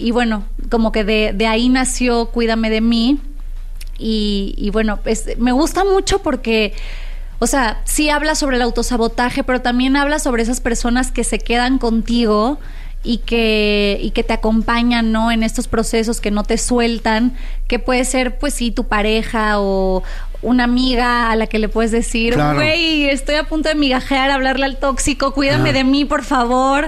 Y bueno, como que de ahí nació Cuídame de mí. Y bueno, me gusta mucho porque, o sea, sí habla sobre el autosabotaje, pero también habla sobre esas personas que se quedan contigo y que te acompañan, ¿no? En estos procesos, que no te sueltan, que puede ser, pues sí, tu pareja o una amiga a la que le puedes decir, güey, estoy a punto de migajear, hablarle al tóxico, cuídame de mí, por favor,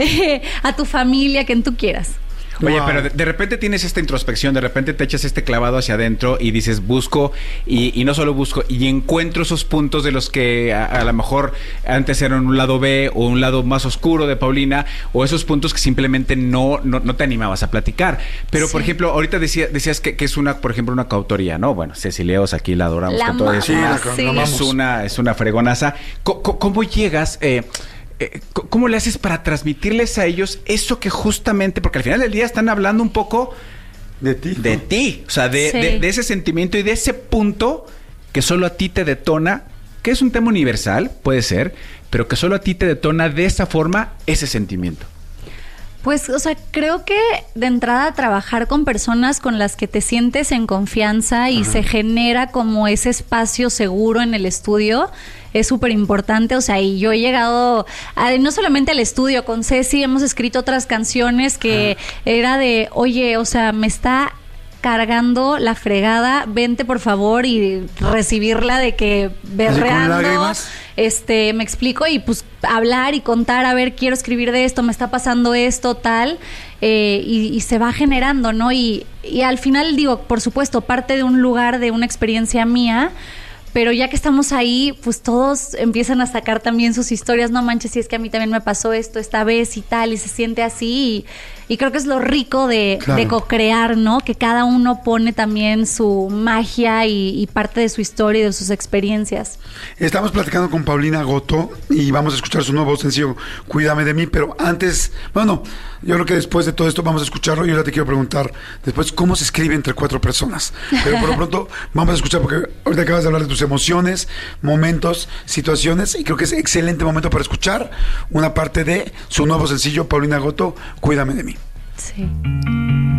a tu familia, quien tú quieras. Oye, pero de repente tienes esta introspección, de repente te echas este clavado hacia adentro y dices, busco, y no solo busco, y encuentro esos puntos de los que a lo mejor antes eran un lado B o un lado más oscuro de Paulina, o esos puntos que simplemente no te animabas a platicar. Pero, por ejemplo, ahorita decías que es por ejemplo, una coautoría, ¿no? Bueno, Ceci Leos, aquí la adoramos. La con todo eso. Es una fregonaza. ¿Cómo llegas... ¿Cómo le haces para transmitirles a ellos eso que justamente, porque al final del día están hablando un poco de ti? De ti, o sea, de ese sentimiento y de ese punto que solo a ti te detona, que es un tema universal, puede ser, pero que solo a ti te detona de esa forma ese sentimiento? Pues, o sea, creo que de entrada trabajar con personas con las que te sientes en confianza y se genera como ese espacio seguro en el estudio es súper importante. O sea, y yo he llegado no solamente al estudio, con Ceci hemos escrito otras canciones que era de, oye, o sea, me está cargando la fregada, vente por favor, y recibirla de que berreando, me explico, y pues hablar y contar, a ver, quiero escribir de esto, me está pasando esto, tal, y se va generando, ¿no? Y al final, digo, por supuesto, parte de un lugar, de una experiencia mía, pero ya que estamos ahí, pues todos empiezan a sacar también sus historias. No manches, si es que a mí también me pasó esto esta vez y tal, y se siente así. Y creo que es lo rico de co-crear, ¿no? Que cada uno pone también su magia y parte de su historia y de sus experiencias. Estamos platicando con Paulina Goto y vamos a escuchar su nuevo sencillo, Cuídame de mí, pero antes, bueno, yo creo que después de todo esto vamos a escucharlo y ahora te quiero preguntar después cómo se escribe entre 4 personas. Pero por lo pronto vamos a escuchar, porque ahorita acabas de hablar de tus emociones, momentos, situaciones, y creo que es excelente momento para escuchar una parte de su nuevo sencillo, Paulina Goto, Cuídame de mí. Sí.